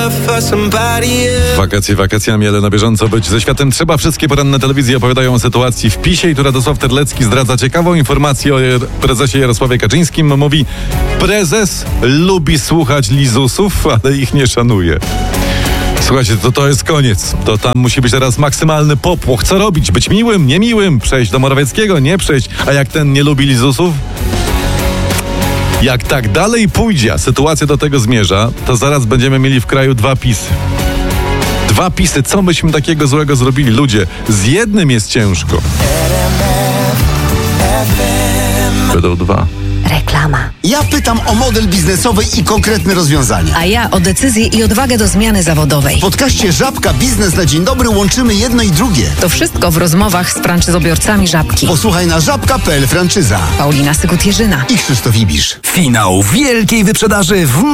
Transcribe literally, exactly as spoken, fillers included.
Wakacje wakacjami, ale na bieżąco być ze światem trzeba. Wszystkie poranne telewizje opowiadają o sytuacji w PiSie i tu Radosław Terlecki zdradza ciekawą informację o prezesie Jarosławie Kaczyńskim. Mówi: prezes lubi słuchać lizusów, ale ich nie szanuje. Słuchajcie, to to jest koniec. To tam musi być teraz maksymalny popłoch. Co robić? Być miłym, niemiłym? Przejść do Morawieckiego? Nie przejść. A jak ten nie lubi lizusów? Jak tak dalej pójdzie, a sytuacja do tego zmierza, to zaraz będziemy mieli w kraju dwa PiSy. Dwa PiSy. Co myśmy takiego złego zrobili? Ludzie, z jednym jest ciężko. Będą dwa. Reklama. Ja pytam o model biznesowy i konkretne rozwiązania. A ja o decyzję i odwagę do zmiany zawodowej. W podcaście Żabka Biznes na Dzień Dobry łączymy jedno i drugie. To wszystko w rozmowach z franczyzobiorcami Żabki. Posłuchaj na żabka kropka pe el franczyza. Paulina Sykut-Jerzyna I Krzysztof Ibisz. Finał wielkiej wyprzedaży w